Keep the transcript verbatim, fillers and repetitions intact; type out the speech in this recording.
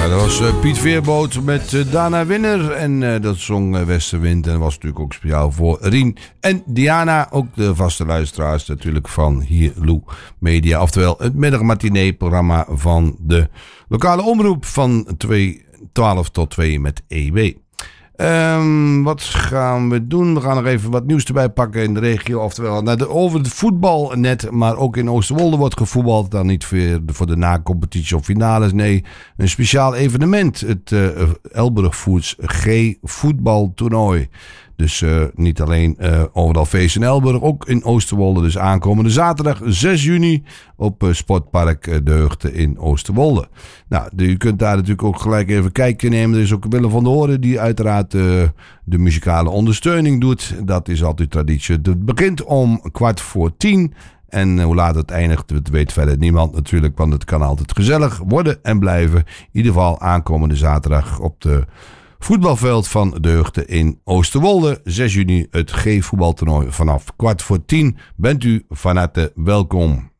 Ja, dat was uh, Piet Veerboot met uh, Dana Winner. En uh, dat zong uh, Westenwind. En dat was natuurlijk ook speciaal voor Rien en Diana. Ook de vaste luisteraars natuurlijk van hier Lou Media. Oftewel het middagmatinee-programma van de lokale omroep van twaalf tot twee met E W. Um, wat gaan we doen? We gaan nog even wat nieuws erbij pakken in de regio. Oftewel naar de, over het voetbal net. Maar ook in Oosterwolde wordt gevoetbald. Dan niet voor de, voor de na-competitie of finales. Nee, een speciaal evenement. Het uh, Elburg Foods G voetbaltoernooi. Dus uh, niet alleen uh, overal feest in Elburg, ook in Oosterwolde. Dus aankomende zaterdag zes juni op uh, Sportpark uh, De Heugten in Oosterwolde. Nou, de, u kunt daar natuurlijk ook gelijk even kijken nemen. Er is ook Willem van der Hoorn die uiteraard uh, de muzikale ondersteuning doet. Dat is altijd traditie. Het begint om kwart voor tien. En hoe laat het eindigt, dat weet verder niemand natuurlijk. Want het kan altijd gezellig worden en blijven. In ieder geval aankomende zaterdag op de voetbalveld van De Heugten in Oosterwolde. zes juni het G-voetbaltoernooi vanaf kwart voor tien. Bent u van harte welkom.